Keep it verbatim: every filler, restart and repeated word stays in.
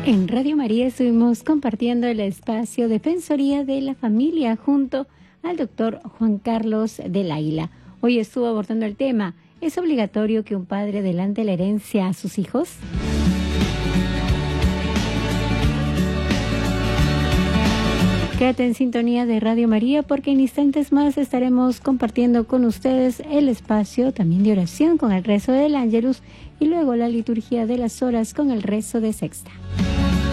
En Radio María estuvimos compartiendo el espacio Defensoría de la Familia junto al doctor Juan Carlos del Águila. Hoy estuvo abordando el tema: ¿es obligatorio que un padre adelante la herencia a sus hijos? Quédate en sintonía de Radio María, porque en instantes más estaremos compartiendo con ustedes el espacio también de oración con el rezo del Ángelus y luego la liturgia de las horas con el rezo de sexta.